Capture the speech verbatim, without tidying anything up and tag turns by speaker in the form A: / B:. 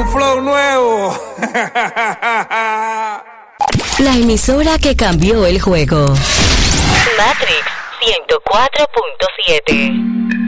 A: un flow nuevo.
B: La emisora que cambió el juego.
C: Matrix ciento cuatro punto siete.